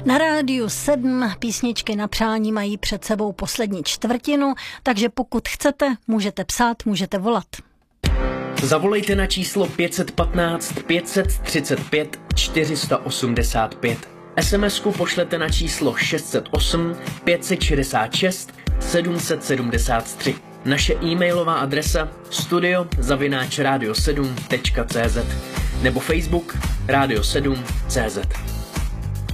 Na Rádiu 7 písničky na přání mají před sebou poslední čtvrtinu, takže pokud chcete, můžete psát, můžete volat. Zavolejte na číslo 515 535 485. SMS-ku pošlete na číslo 608 566 773. Naše e-mailová adresa studio@radio7.cz nebo Facebook Radio7.cz.